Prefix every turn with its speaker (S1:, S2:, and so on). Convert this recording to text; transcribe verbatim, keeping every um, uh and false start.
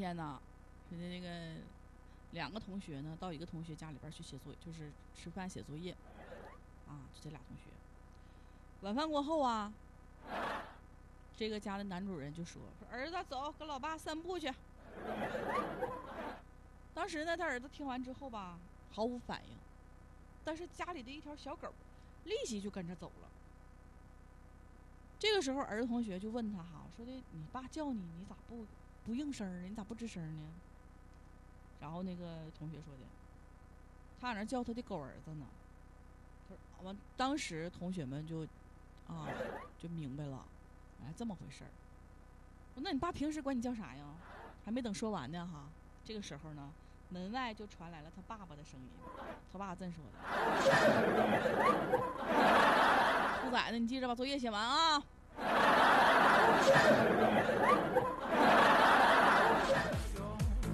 S1: 天呢，说的那个两个同学呢，到一个同学家里边去写作业，就是吃饭写作业，啊，就这俩同学。晚饭过后啊，这个家的男主人就说：“说儿子走，跟老爸散步去。”当时呢，他儿子听完之后吧，毫无反应，但是家里的一条小狗立即就跟着走了。这个时候，儿子同学就问他哈，说的你爸叫你，你咋不不应声呢？你咋不吱声呢？然后那个同学说的，他在那叫他的狗儿子呢。他说完，当时同学们就啊就明白了，哎，这么回事儿。那你爸平时管你叫啥呀？还没等说完呢哈，这个时候呢，门外就传来了他爸爸的声音。他爸这么说的：“兔崽子，你记着把作业写完啊！”